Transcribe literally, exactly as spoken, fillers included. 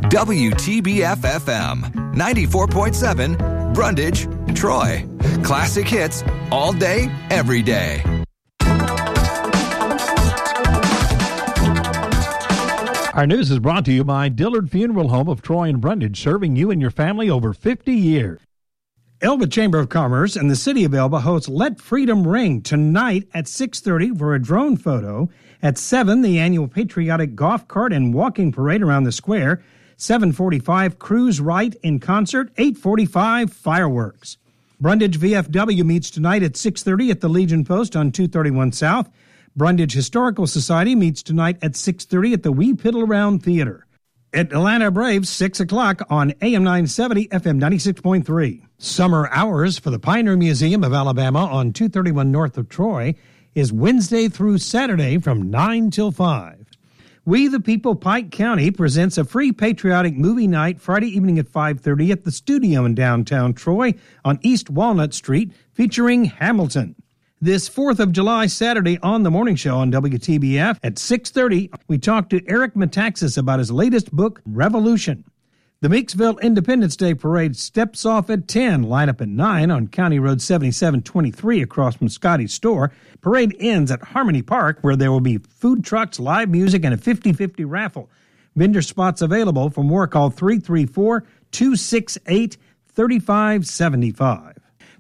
W T B F F M, ninety-four point seven, Brundage, Troy. Classic hits all day, every day. Our news is brought to you by Dillard Funeral Home of Troy and Brundage, serving you and your family over fifty years. Elba Chamber of Commerce and the City of Elba hosts Let Freedom Ring tonight at six thirty for a drone photo. At seven, the annual patriotic golf cart and walking parade around the square. seven forty-five, Cruise Right in concert. eight forty-five, fireworks. Brundage V F W meets tonight at six thirty at the Legion Post on two thirty-one South. Brundage Historical Society meets tonight at six thirty at the Wee Piddle Round Theater. Atlanta Braves, six o'clock on A M nine seventy, F M ninety-six point three. Summer hours for the Pioneer Museum of Alabama on two thirty-one North of Troy is Wednesday through Saturday from nine till five. We the People Pike County presents a free patriotic movie night Friday evening at five thirty at the Studio in downtown Troy on East Walnut Street featuring Hamilton. This fourth of July Saturday on The Morning Show on W T B F at six thirty, we talk to Eric Metaxas about his latest book, Revolution. The Meeksville Independence Day Parade steps off at ten, line up at nine on County Road seventy-seven twenty-three across from Scotty's store. Parade ends at Harmony Park, where there will be food trucks, live music, and a fifty-fifty raffle. Vendor spots available. For more, call three three four, two six eight, three five seven five.